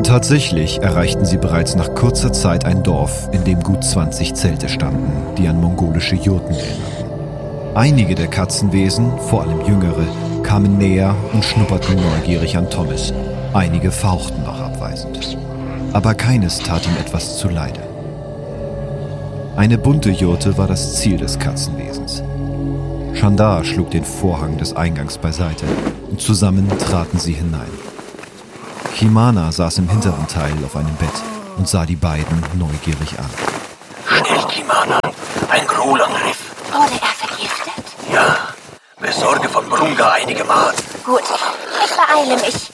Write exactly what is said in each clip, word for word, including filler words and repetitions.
Tatsächlich erreichten sie bereits nach kurzer Zeit ein Dorf, in dem gut zwanzig Zelte standen, die an mongolische Jurten erinnerten. Einige der Katzenwesen, vor allem jüngere, kamen näher und schnupperten neugierig an Thomas. Einige fauchten noch abweisend. Aber keines tat ihm etwas zuleide. Eine bunte Jurte war das Ziel des Katzenwesens. Chandar schlug den Vorhang des Eingangs beiseite und zusammen traten sie hinein. Kimana saß im hinteren Teil auf einem Bett und sah die beiden neugierig an. Schnell, Kimana, ein Grohlangriff. Wurde er vergiftet? Ja, besorge von Brunga einige Maden. Gut, ich beeile mich.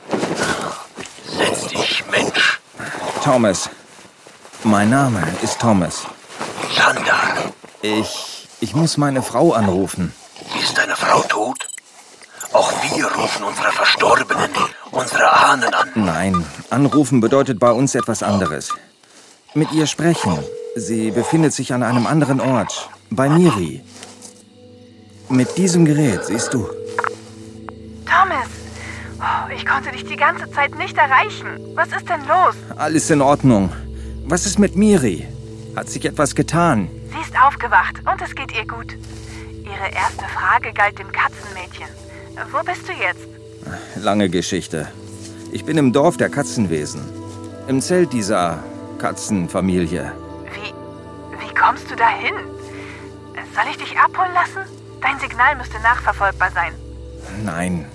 Setz dich, Mensch. Thomas. Mein Name ist Thomas. Chandar. Ich... ich muss meine Frau anrufen. Ist deine Frau tot? Auch wir rufen unsere Verstorbenen, unsere Ahnen an. Nein, anrufen bedeutet bei uns etwas anderes. Mit ihr sprechen. Sie befindet sich an einem anderen Ort. Bei Miri. Mit diesem Gerät, siehst du. Thomas, oh, ich konnte dich die ganze Zeit nicht erreichen. Was ist denn los? Alles in Ordnung. Was ist mit Miri? Hat sich etwas getan? Sie ist aufgewacht und es geht ihr gut. Ihre erste Frage galt dem Katzenmädchen. Wo bist du jetzt? Lange Geschichte. Ich bin im Dorf der Katzenwesen. Im Zelt dieser Katzenfamilie. Wie, wie kommst du dahin? Soll ich dich abholen lassen? Dein Signal müsste nachverfolgbar sein. Nein.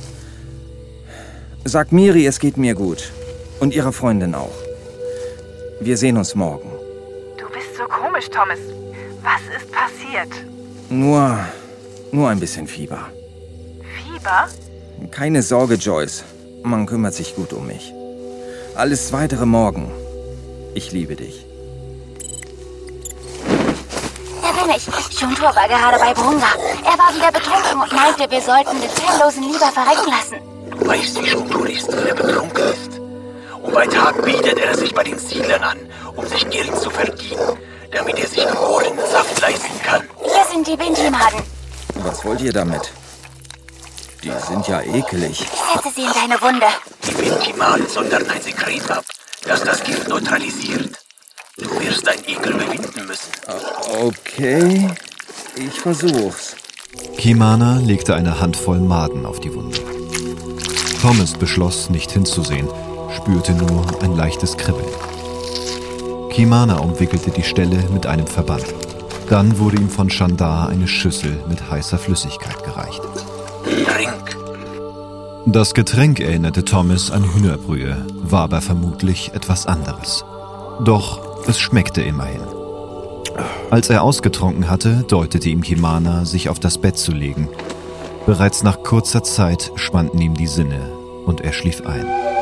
Sag Miri, es geht mir gut. Und ihrer Freundin auch. Wir sehen uns morgen. Du bist so komisch, Thomas. Was ist passiert? Nur, nur ein bisschen Fieber. Fieber? Keine Sorge, Joyce. Man kümmert sich gut um mich. Alles weitere morgen. Ich liebe dich. Da bin ich. Shuntur war gerade bei Brunga. Er war wieder betrunken und meinte, wir sollten den Felllosen lieber verrecken lassen. Du weißt, wie Shuntur ist, wenn er betrunken ist. Und bei Tag bietet er sich bei den Siedlern an, um sich Geld zu verdienen, damit er sich geborenen Saft leisten kann. Hier sind die Binti-Maden. Was wollt ihr damit? Die sind ja ekelig. Setze sie in deine Wunde. Die Binti-Maden sondern ein Sekret ab, das das Gift neutralisiert. Du wirst dein Ekel überwinden müssen. Okay, ich versuch's. Kimana legte eine Handvoll Maden auf die Wunde. Thomas beschloss, nicht hinzusehen, spürte nur ein leichtes Kribbeln. Kimana umwickelte die Stelle mit einem Verband. Dann wurde ihm von Chandar eine Schüssel mit heißer Flüssigkeit gereicht. Trink. Das Getränk erinnerte Thomas an Hühnerbrühe, war aber vermutlich etwas anderes. Doch es schmeckte immerhin. Als er ausgetrunken hatte, deutete ihm Kimana, sich auf das Bett zu legen. Bereits nach kurzer Zeit schwanden ihm die Sinne und er schlief ein.